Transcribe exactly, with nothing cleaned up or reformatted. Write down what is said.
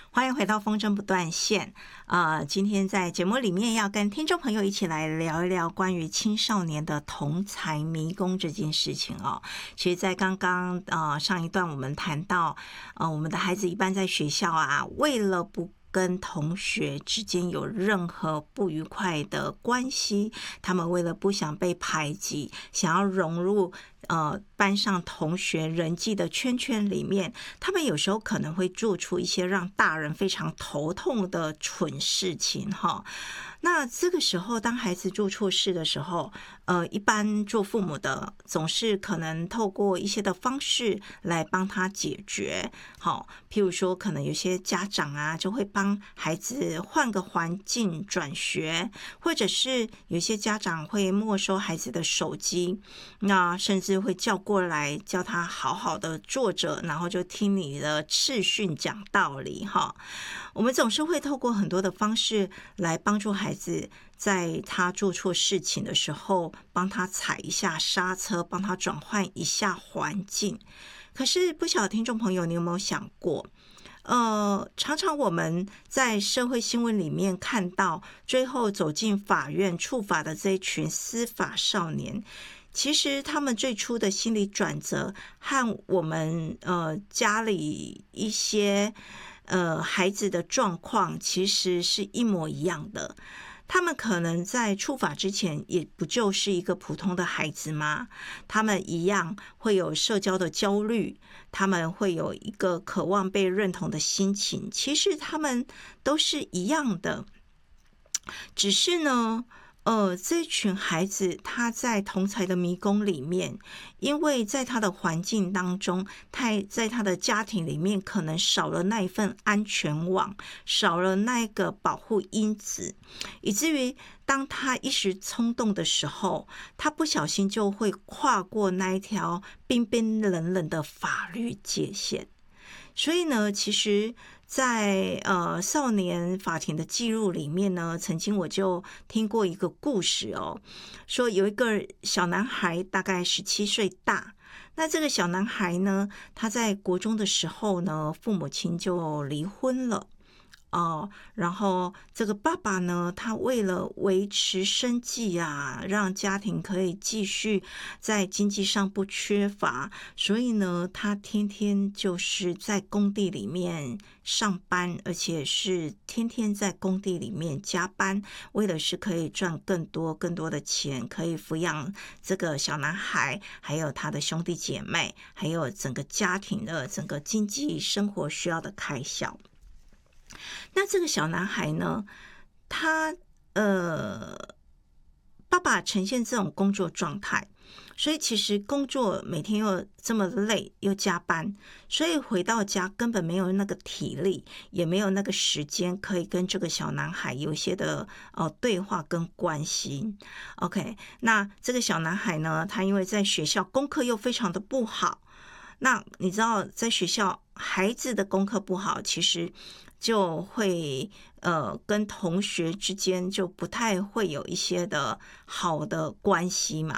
欢迎回到风筝不断线。呃，今天在节目里面要跟听众朋友一起来聊一聊关于青少年的同侪迷宫这件事情哦。其实，在刚刚呃上一段我们谈到，呃，我们的孩子一般在学校啊，为了不跟同学之间有任何不愉快的关系，他们为了不想被排挤，想要融入呃班上同学人际的圈圈里面，他们有时候可能会做出一些让大人非常头痛的蠢事情哈。那这个时候，当孩子做错事的时候，呃，一般做父母的总是可能透过一些的方式来帮他解决。好，譬如说，可能有些家长啊，就会帮孩子换个环境转学，或者是有些家长会没收孩子的手机，那甚至会叫过来叫他好好的坐着，然后就听你的斥训讲道理哈。我们总是会透过很多的方式来帮助孩子，在他做错事情的时候，帮他踩一下刹车，帮他转换一下环境。可是不晓得听众朋友，你有没有想过，呃，常常我们在社会新闻里面看到，最后走进法院处罚的这一群司法少年，其实他们最初的心理转折和我们呃家里一些呃孩子的状况其实是一模一样的。他们可能在触法之前也不就是一个普通的孩子吗？他们一样会有社交的焦虑，他们会有一个渴望被认同的心情，其实他们都是一样的。只是呢呃，这群孩子他在同侪的迷宫里面，因为在他的环境当中，他在他的家庭里面可能少了那一份安全网，少了那个保护因子，以至于当他一时冲动的时候，他不小心就会跨过那一条冰冰冷冷的法律界限。所以呢，其实在呃少年法庭的记录里面呢，曾经我就听过一个故事哦，说有一个小男孩大概十七岁大，那这个小男孩呢，他在国中的时候呢，父母亲就离婚了。哦，然后这个爸爸呢，他为了维持生计啊，让家庭可以继续在经济上不缺乏，所以呢，他天天就是在工地里面上班，而且是天天在工地里面加班，为的是可以赚更多更多的钱，可以抚养这个小男孩，还有他的兄弟姐妹，还有整个家庭的整个经济生活需要的开销。那这个小男孩呢，他呃，爸爸呈现这种工作状态，所以其实工作每天又这么累，又加班，所以回到家根本没有那个体力，也没有那个时间可以跟这个小男孩有一些的呃对话跟关系。OK， 那这个小男孩呢，他因为在学校功课又非常的不好，那你知道在学校孩子的功课不好，其实就会呃跟同学之间就不太会有一些的好的关系嘛。